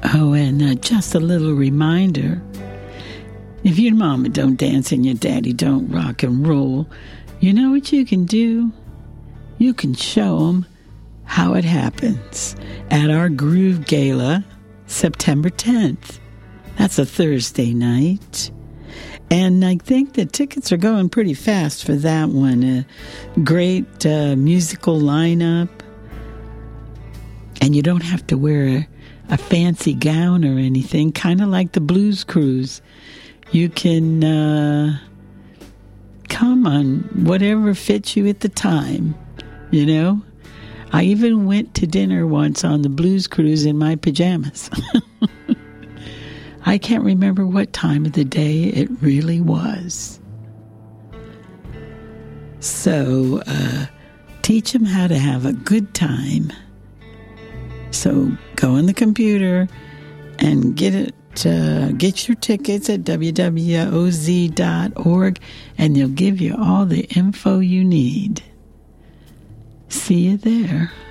Oh, and just a little reminder, if your mama don't dance and your daddy don't rock and roll, you know what you can do? You can show them how it happens at our Groove Gala, September 10th. That's a Thursday night. And I think the tickets are going pretty fast for that one. A great musical lineup. And you don't have to wear a fancy gown or anything, kind of like the Blues Cruise. You can come on whatever fits you at the time, you know. I even went to dinner once on the Blues Cruise in my pajamas. I can't remember what time of the day it really was. So, teach them how to have a good time. So, go on the computer and get your tickets at www.oz.org, and they'll give you all the info you need. See you there.